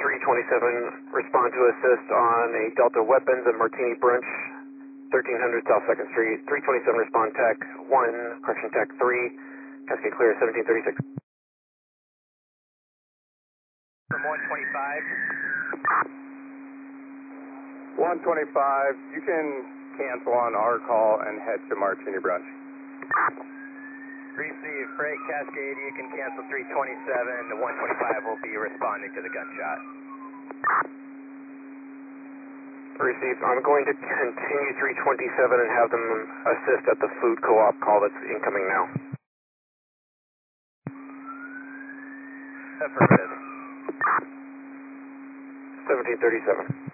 327, respond to assist on a Delta Weapons and Martini Brunch, 1300 South 2nd Street. 327, respond Tech 1, correction Tech 3, Cascade clear 1736. From 125. 125, you can cancel on our call and head to Martini Brunch. Receive, Freight Cascade, you can cancel 327, the 125 will be responding to the gunshot. Received. I'm going to continue 327 and have them assist at the food co-op call that's incoming now. Affirmative. 1737.